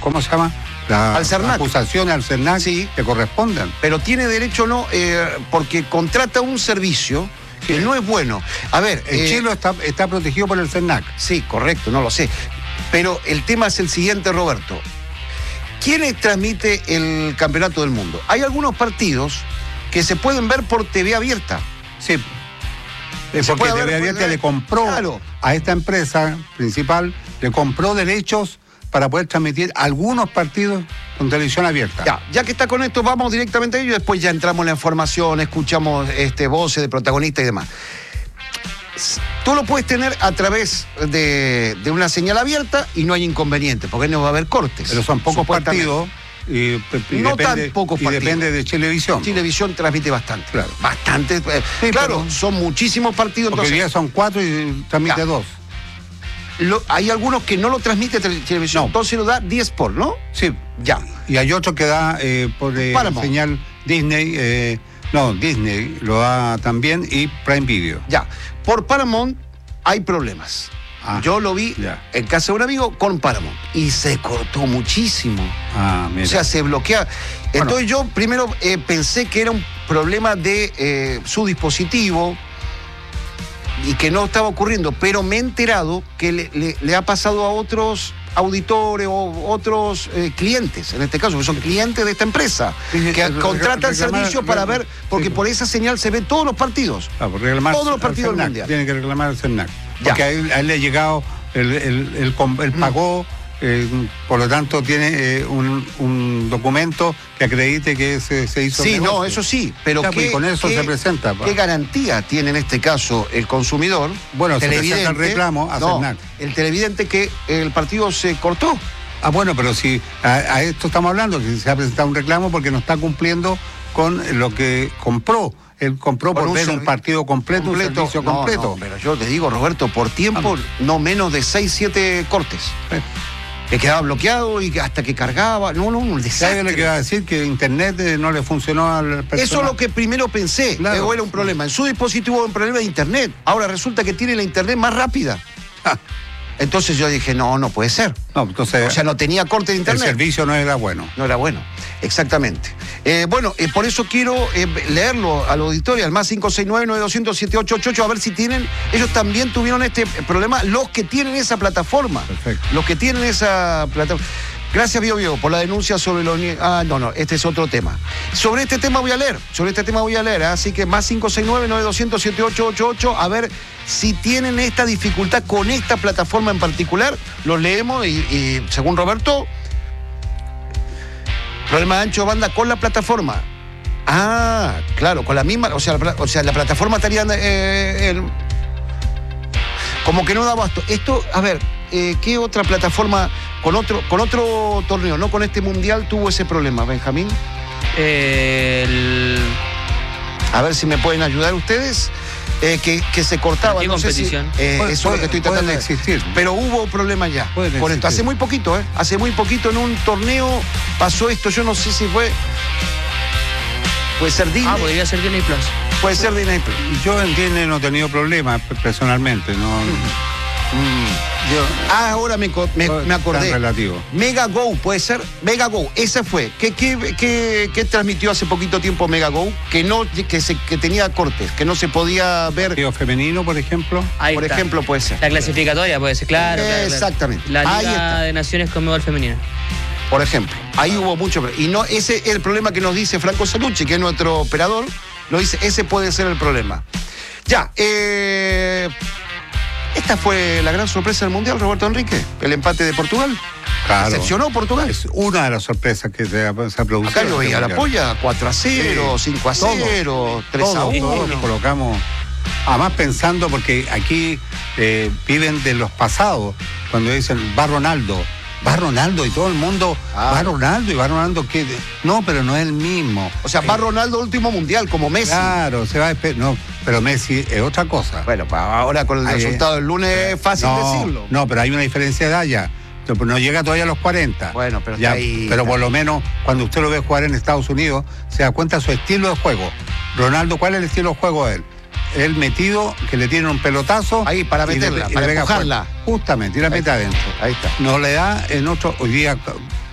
¿cómo se llama? Al CERNAC. Las acusaciones al CERNAC sí, que correspondan. Pero tiene derecho no, porque contrata un servicio que no es bueno. A ver, el Chilo está protegido por el CERNAC. Sí, correcto, no lo sé. Pero el tema es el siguiente, Roberto. ¿Quién transmite el Campeonato del Mundo? Hay algunos partidos que se pueden ver por TV abierta. Sí. Porque TV abierta le compró a esta empresa principal, le compró derechos para poder transmitir algunos partidos con televisión abierta. Ya que está con esto, vamos directamente a ello y después ya entramos en la información, escuchamos voces de protagonistas y demás. Tú lo puedes tener a través de una señal abierta y no hay inconveniente, porque no va a haber cortes. Pero son pocos partidos. Y no tan pocos partidos. Depende de Chilevisión. Chilevisión transmite bastante. Claro. Bastante. Sí, claro, son muchísimos partidos. Porque hoy día son 4 y transmite 2. Hay algunos que no lo transmite Chilevisión. No. Entonces lo da 10 Sport, ¿no? Sí. Ya. Y hay otro que da por señal Disney. Disney lo da también y Prime Video. Ya. Por Paramount hay problemas. Yo lo vi en casa de un amigo con Paramount y se cortó muchísimo. Mira. O sea, se bloquea. Entonces yo primero pensé que era un problema de su dispositivo y que no estaba ocurriendo, pero me he enterado que le ha pasado a otros auditores o otros clientes, en este caso, que son clientes de esta empresa, que contratan servicios para ver, porque por esa señal se ven todos los partidos. Todos los partidos del Mundial. Tiene que reclamar al CERNAC. Porque a él le ha llegado, él pagó, por lo tanto tiene un documento que acredite que se hizo. Sí, no, eso sí, pero con eso se presenta. ¿Qué garantía tiene en este caso el consumidor? Bueno, se presenta el reclamo a CERNAC. El televidente que el partido se cortó. Bueno, pero si a esto estamos hablando, que se ha presentado un reclamo porque no está cumpliendo con lo que compró. Él compró por ver un partido completo, un servicio completo. No, pero yo te digo, Roberto, por tiempo, no menos de 6, 7 cortes. Que quedaba bloqueado y hasta que cargaba. Un desastre. ¿Sabe lo que va a decir? Que internet no le funcionó al personal. Eso es lo que primero pensé. Claro. Era un problema. En su dispositivo era un problema de internet. Ahora resulta que tiene la internet más rápida. Entonces yo dije, no puede ser. Entonces, o sea, no tenía corte de internet. El servicio no era bueno. No era bueno, exactamente. Por eso quiero leerlo al auditorio, al más 569-9200-7888, a ver si tienen, ellos también tuvieron este problema, los que tienen esa plataforma. Perfecto. Los que tienen esa plataforma. Gracias, Bio, por la denuncia sobre los... este es otro tema. Sobre este tema voy a leer, así que más 569-9200-7888, a ver si tienen esta dificultad con esta plataforma en particular. Los leemos y según Roberto, problema de ancho de banda con la plataforma. Claro, con la misma, o sea, la plataforma estaría como que no da abasto. Esto, a ver, ¿qué otra plataforma con otro torneo, no con este mundial, tuvo ese problema, Benjamín? A ver si me pueden ayudar ustedes. Que se cortaba, no sé si, eso es lo que estoy tratando de existir. Pero hubo problemas ya con esto. Hace muy poquito, en un torneo pasó esto. Yo no sé si puede ser Disney. Podría ser Disney Plus. Puede ser Disney Plus. Yo en Disney no he tenido problemas personalmente, no. Ahora me acordé. Relativo. Mega Go, puede ser. Mega Go, esa fue. ¿Qué transmitió hace poquito tiempo Mega Go? Que tenía cortes, que no se podía ver. Partido femenino, por ejemplo. Por ejemplo, puede ser. La clasificatoria puede ser, claro. Exactamente. La Liga de Naciones Conmebol femenina. Por ejemplo, ahí hubo mucho. Y no, ese es el problema que nos dice Franco Salucci, que es nuestro operador. Lo dice, ese puede ser el problema. Ya, esta fue la gran sorpresa del Mundial, Roberto Enrique, el empate de Portugal. Claro. ¿Decepcionó Portugal? Es una de las sorpresas que se ha producido. Acá yo veía la polla, 4-0, 5-0, 3-1. Todos colocamos, además pensando, porque aquí viven de los pasados, cuando dicen va Ronaldo y todo el mundo va Ronaldo, ¿qué? No, pero no es el mismo. O sea, va Ronaldo último mundial, como Messi. Claro, no, pero Messi es otra cosa. Bueno, ahora con el resultado del lunes es fácil decirlo. No, pero hay una diferencia de edad ya. No llega todavía a los 40. Bueno, pero ya, está ahí. Pero por lo menos, cuando usted lo ve jugar en Estados Unidos, se da cuenta de su estilo de juego. Ronaldo, ¿cuál es el estilo de juego de él? El metido, que le tiene un pelotazo. Ahí, para meterla, para empujarla. Justamente, y la mete adentro. Ahí está. No le da en otro. Hoy día